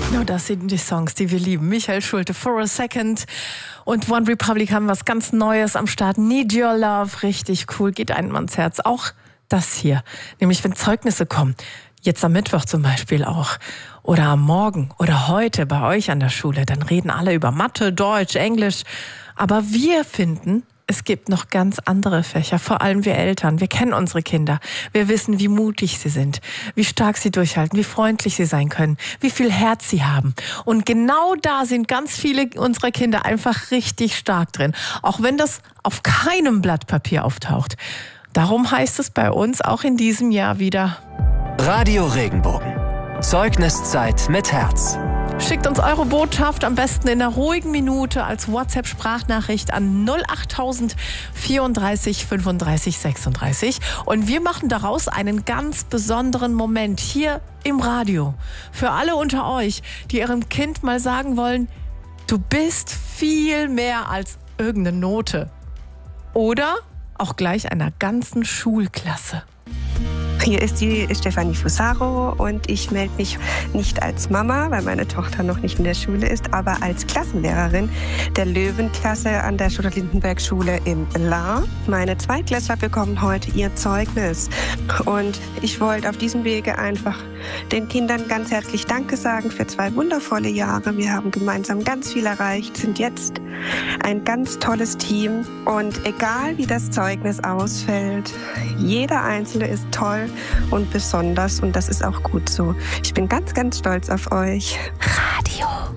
Genau, das sind die Songs, die wir lieben. Michael Schulte, For a Second und One Republic haben was ganz Neues am Start. Need Your Love, richtig cool, geht einem ans Herz. Auch das hier, nämlich wenn Zeugnisse kommen, jetzt am Mittwoch zum Beispiel auch, oder am Morgen oder heute bei euch an der Schule, dann reden alle über Mathe, Deutsch, Englisch. Aber wir finden, es gibt noch ganz andere Fächer, vor allem wir Eltern. Wir kennen unsere Kinder. Wir wissen, wie mutig sie sind, wie stark sie durchhalten, wie freundlich sie sein können, wie viel Herz sie haben. Und genau da sind ganz viele unserer Kinder einfach richtig stark drin, auch wenn das auf keinem Blatt Papier auftaucht. Darum heißt es bei uns auch in diesem Jahr wieder Radio Regenbogen. Zeugniszeit mit Herz. Schickt uns eure Botschaft am besten in einer ruhigen Minute als WhatsApp-Sprachnachricht an 08000 34 35 36. Und wir machen daraus einen ganz besonderen Moment hier im Radio. Für alle unter euch, die ihrem Kind mal sagen wollen, du bist viel mehr als irgendeine Note. Oder auch gleich einer ganzen Schulklasse. Hier ist die Stefanie Fusaro und ich melde mich nicht als Mama, weil meine Tochter noch nicht in der Schule ist, aber als Klassenlehrerin der Löwenklasse an der Stuttgart-Lindenberg-Schule in Lahr. Meine Zweitklässler bekommen heute ihr Zeugnis und ich wollte auf diesem Wege einfach den Kindern ganz herzlich Danke sagen für 2 wundervolle Jahre. Wir haben gemeinsam ganz viel erreicht, sind jetzt ein ganz tolles Team und egal wie das Zeugnis ausfällt, jeder Einzelne ist toll und besonders und das ist auch gut so. Ich bin ganz, ganz stolz auf euch. Radio